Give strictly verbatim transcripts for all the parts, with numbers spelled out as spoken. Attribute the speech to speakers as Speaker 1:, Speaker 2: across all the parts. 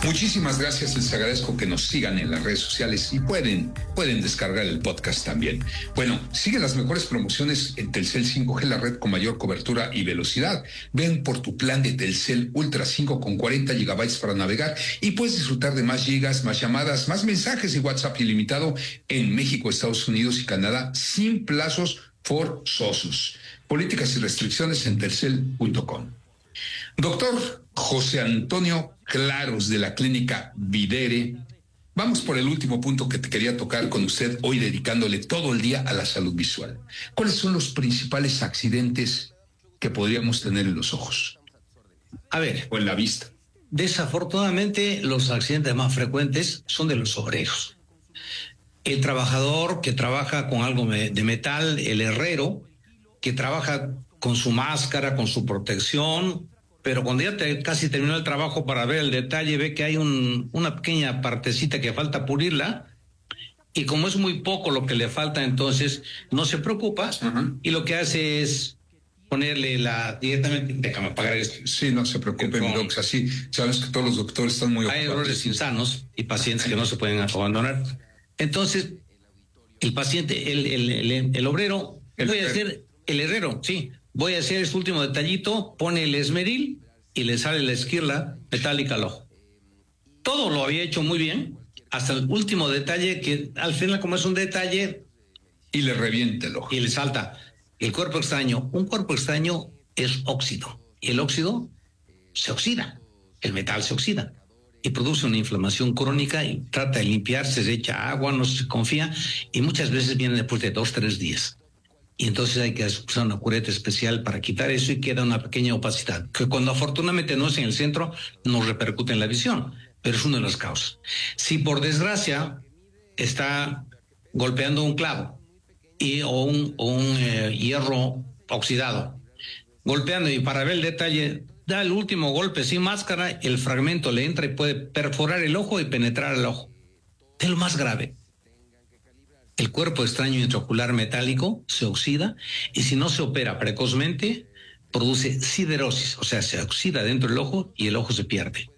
Speaker 1: Muchísimas gracias, les agradezco que nos sigan en las redes sociales y pueden, pueden descargar el podcast también. Bueno, siguen las mejores promociones en Telcel cinco G, la red con mayor cobertura y velocidad. Ven por tu plan de Telcel Ultra cinco con cuarenta gigabytes para navegar y puedes disfrutar de más gigas, más llamadas, más mensajes y WhatsApp ilimitado en México, Estados Unidos y Canadá sin plazos forzosos. Políticas y restricciones en telcel punto com. Doctor José Antonio Claros, de la clínica Videre, vamos por el último punto que te quería tocar con usted hoy, dedicándole todo el día a la salud visual. ¿Cuáles son los principales accidentes que podríamos tener en los ojos?
Speaker 2: A ver,
Speaker 1: o en la vista.
Speaker 2: Desafortunadamente, los accidentes más frecuentes son de los obreros. El trabajador que trabaja con algo de metal, el herrero, que trabaja con su máscara, con su protección, pero cuando ya te, casi terminó el trabajo, para ver el detalle, ve que hay un, una pequeña partecita que falta pulirla, y como es muy poco lo que le falta, entonces no se preocupa, uh-huh. y lo que hace es ponerle la directamente, déjame apagar esto.
Speaker 1: Sí, no se preocupe, mi doc, así sabes que todos los doctores están muy ocupados.
Speaker 2: Hay errores insanos y pacientes que no se pueden abandonar. Entonces, el paciente, el, el, el, el obrero, el voy a hacer, el herrero, sí, voy a hacer este último detallito, pone el esmeril y le sale la esquirla metálica al ojo. Todo lo había hecho muy bien, hasta el último detalle, que al final, como es un detalle,
Speaker 1: y le revienta el ojo.
Speaker 2: Y le salta. El cuerpo extraño, un cuerpo extraño es óxido, y el óxido se oxida, el metal se oxida, y produce una inflamación crónica, y trata de limpiarse, se echa agua, no se confía, y muchas veces viene después de dos, tres días. Y entonces hay que usar una cureta especial para quitar eso, y queda una pequeña opacidad, que cuando afortunadamente no es en el centro, no repercute en la visión, pero es una de las causas. Si por desgracia está golpeando un clavo y o un, o un eh, hierro oxidado, golpeando, y para ver el detalle, da el último golpe sin máscara, el fragmento le entra y puede perforar el ojo y penetrar el ojo. De lo más grave, el cuerpo extraño intraocular metálico se oxida, y si no se opera precozmente, produce siderosis, o sea, se oxida dentro del ojo y el ojo se pierde.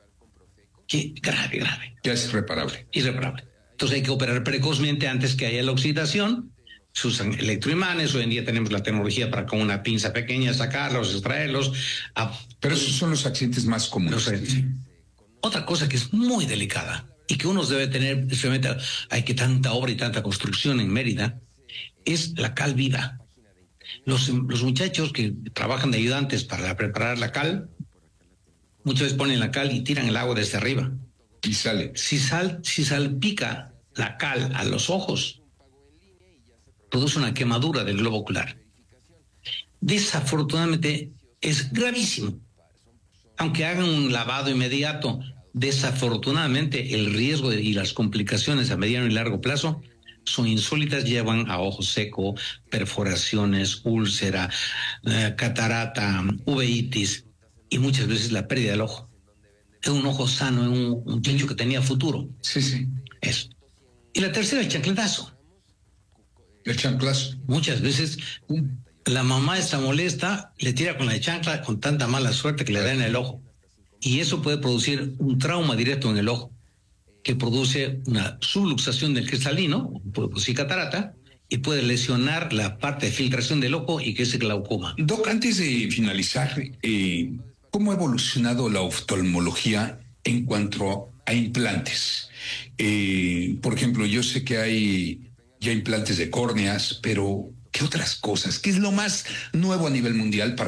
Speaker 2: Qué grave, grave.
Speaker 1: Ya es irreparable.
Speaker 2: Irreparable. Entonces hay que operar precozmente antes que haya la oxidación. Se usan electroimanes, hoy en día tenemos la tecnología para con una pinza pequeña sacarlos, extraerlos. A...
Speaker 1: Pero esos son los accidentes más comunes.
Speaker 2: Los... Otra cosa que es muy delicada y que uno debe tener, especialmente hay que tanta obra y tanta construcción en Mérida, es la cal viva. Los, los muchachos que trabajan de ayudantes para preparar la cal, muchas veces ponen la cal y tiran el agua desde arriba.
Speaker 1: Y sale.
Speaker 2: Si, sal, si salpica la cal a los ojos, produce una quemadura del globo ocular. Desafortunadamente es gravísimo. Aunque hagan un lavado inmediato, desafortunadamente el riesgo de, y las complicaciones a mediano y largo plazo son insólitas, llevan a ojo seco, perforaciones, úlcera, eh, catarata, uveitis y muchas veces la pérdida del ojo. Es un ojo sano, es un, un muchacho que tenía futuro.
Speaker 1: Sí, sí.
Speaker 2: Eso. Y la tercera, el chancletazo.
Speaker 1: El chanclazo.
Speaker 2: Muchas veces la mamá está molesta, le tira con la chancla con tanta mala suerte que le da en el ojo. Y eso puede producir un trauma directo en el ojo, que produce una subluxación del cristalino, puede producir catarata, y puede lesionar la parte de filtración del ojo y que es el glaucoma.
Speaker 1: Doc, antes de finalizar, eh, ¿cómo ha evolucionado la oftalmología en cuanto a implantes? Eh, por ejemplo, yo sé que hay ya implantes de córneas, pero ¿qué otras cosas? ¿Qué es lo más nuevo a nivel mundial para